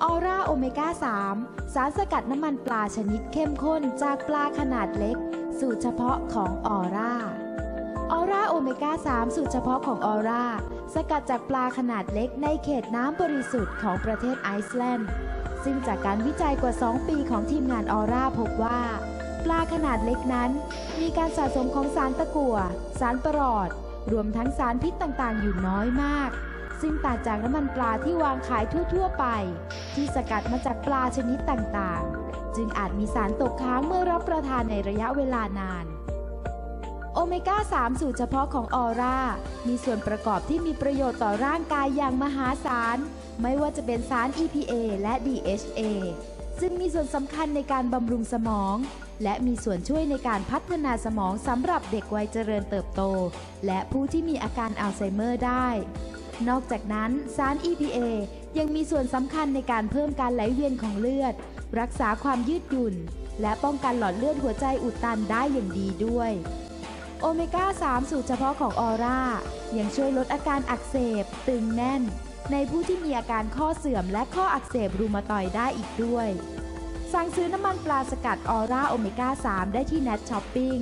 ออร่าโอเมก้า 3 สารสกัดน้ำมันปลาชนิดเข้มข้นจากปลาขนาดเล็กสูตรเฉพาะของออร่าโอเมก้า 3 สูตรเฉพาะของออร่าสกัดจากปลาขนาดเล็กในเขตน้ำบริสุทธิ์ของประเทศไอซ์แลนด์ซึ่งจากการวิจัยกว่า 2 ปีของทีมงานออร่าพบว่าปลาขนาดเล็กนั้นมีการสะสมของสารตะกั่วสารประหลอดรวมทั้งสารพิษต่างๆอยู่น้อยมากซึ่งต่างจากน้ำมันปลาที่วางขายทั่วๆไปที่สกัดมาจากปลาชนิดต่างๆจึงอาจมีสารตกค้างเมื่อรับประทานในระยะเวลานานโอเมก้า 3 สูตรเฉพาะของออร่ามีส่วนประกอบที่มีประโยชน์ต่อร่างกายอย่างมหาศาลไม่ว่าจะเป็นสาร EPA และ DHA ซึ่งมีส่วนสำคัญในการบำรุงสมองและมีส่วนช่วยในการพัฒนาสมองสำหรับเด็กวัยเจริญเติบโตและผู้ที่มีอาการอัลไซเมอร์ได้นอกจากนั้นสาร EPA ยังมีส่วนสำคัญในการเพิ่มการไหลเวียนของเลือดรักษาความยืดหยุ่นและป้องกันหลอดเลือดหัวใจอุดตันได้อย่างดีด้วยโอเมก้า 3 สูตรเฉพาะของออร่ายังช่วยลดอาการอักเสบตึงแน่นในผู้ที่มีอาการข้อเสื่อมและข้ออักเสบรูมาตอยด์ได้อีกด้วยสั่งซื้อน้ำมันปลาสกัดออร่าโอเมก้า 3 ได้ที่ Net Shopping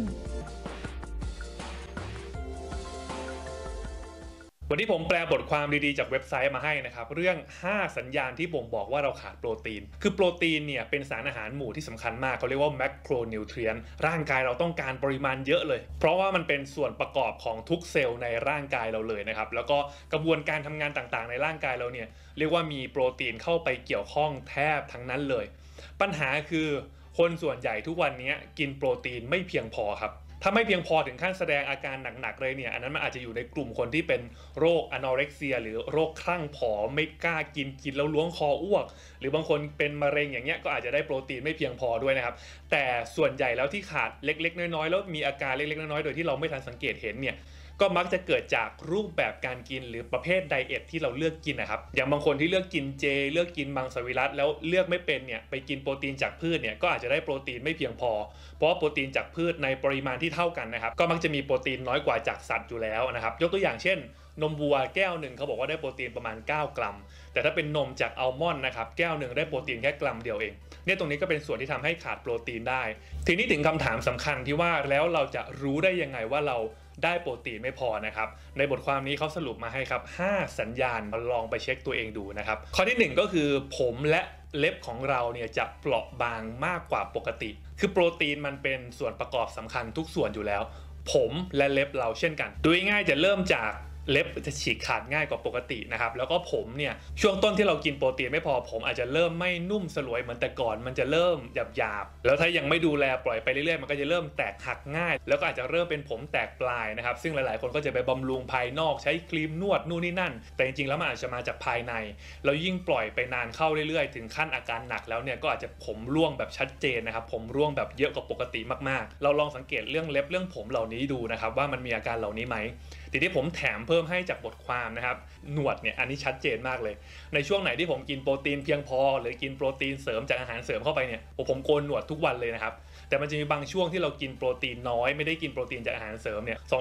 วันนี้ผมแปลบทความดีๆจากเว็บไซต์มาให้นะครับเรื่อง5สัญญาณที่บ่งบอกว่าเราขาดโปรตีนคือโปรตีนเนี่ยเป็นสารอาหารหมู่ที่สำคัญมากเขาเรียกว่าแมคโครนิวทรีนต์ร่างกายเราต้องการปริมาณเยอะเลยเพราะว่ามันเป็นส่วนประกอบของทุกเซลล์ในร่างกายเราเลยนะครับแล้วก็กระบวนการทำงานต่างๆในร่างกายเราเนี่ยเรียกว่ามีโปรตีนเข้าไปเกี่ยวข้องแทบทั้งนั้นเลยปัญหาคือคนส่วนใหญ่ทุกวันนี้กินโปรตีนไม่เพียงพอครับถ้าไม่เพียงพอถึงขั้นแสดงอาการหนักๆเลยเนี่ยอันนั้นมันอาจจะอยู่ในกลุ่มคนที่เป็นโรคอะนอเร็กเซียหรือโรคคลั่งผอมไม่กล้ากินแล้วล้วงคออ้วกหรือบางคนเป็นมะเร็งอย่างเงี้ยก็อาจจะได้โปรตีนไม่เพียงพอด้วยนะครับแต่ส่วนใหญ่แล้วที่ขาดเล็กๆน้อยๆแล้วมีอาการเล็กๆน้อยๆโดยที่เราไม่ทันสังเกตเห็นเนี่ยก็มักจะเกิดจากรูปแบบการกินหรือประเภทไดเอทที่เราเลือกกินนะครับอย่างบางคนที่เลือกกินเจเลือกกินมังสวิรัติแล้วเลือกไม่เป็นเนี่ยไปกินโปรตีนจากพืชเนี่ยก็อาจจะได้โปรตีนไม่เพียงพอเพราะว่าโปรตีนจากพืชในปริมาณที่เท่ากันนะครับก็มักจะมีโปรตีนน้อยกว่าจากสัตว์อยู่แล้วนะครับยกตัวอย่างเช่นนมวัวแก้วหนึ่งเขาบอกว่าได้โปรตีนประมาณ9กรัมแต่ถ้าเป็นนมจากอัลมอนด์นะครับแก้วหนึ่งได้โปรตีนแค่กรัมเดียวเองเนี่ยตรงนี้ก็เป็นส่วนที่ทำให้ขาดโปรตีนได้ทีนี้ถึงคำถามสำคัญที่ว่าแล้วเราจะรู้ได้ยังไงว่าเราได้โปรตีนไม่พอนะครับในบทความนี้เขาสรุปมาให้ครับ5สัญญาณลองไปเช็คตัวเองดูนะครับข้อที่1ก็คือผมและเล็บของเราเนี่ยจะเปราะบางมากกว่าปกติคือโปรตีนมันเป็นส่วนประกอบสำคัญทุกส่วนอยู่แล้วผมและเล็บเราเช่นกันดูง่ายๆจะเริ่มจากเล็บจะฉีกขาดง่ายกว่าปกตินะครับแล้วก็ผมเนี่ยช่วงต้นที่เรากินโปรตีนไม่พอผมอาจจะเริ่มไม่นุ่มสลวยเหมือนแต่ก่อนมันจะเริ่มหยาบๆแล้วถ้ายังไม่ดูแลปล่อยไปเรื่อยๆมันก็จะเริ่มแตกหักง่ายแล้วก็อาจจะเริ่มเป็นผมแตกปลายนะครับซึ่งหลายๆคนก็จะไปบำรุงภายนอกใช้ครีมนวดนู่นนี่นั่นแต่จริงๆแล้วมันอาจจะมาจากภายในแล้วยิ่งปล่อยไปนานเข้าเรื่อยๆถึงขั้นอาการหนักแล้วเนี่ยก็อาจจะผมร่วงแบบชัดเจนนะครับผมร่วงแบบเยอะกว่าปกติมากๆเราลองสังเกตเรื่องเล็บเรื่องผมเหล่านี้ดูนะครับว่ามันมีอาการเหล่านี้ไหมทีนี้ผมแถมเพิ่มให้จากบทความนะครับหนวดเนี่ยอันนี้ชัดเจนมากเลยในช่วงไหนที่ผมกินโปรตีนเพียงพอหรือกินโปรตีนเสริมจากอาหารเสริมเข้าไปเนี่ยผมโกนหนวดทุกวันเลยนะครับแต่มันจะมีบางช่วงที่เรากินโปรตีนน้อยไม่ได้กินโปรตีนจากอาหารเสริมเนี่ย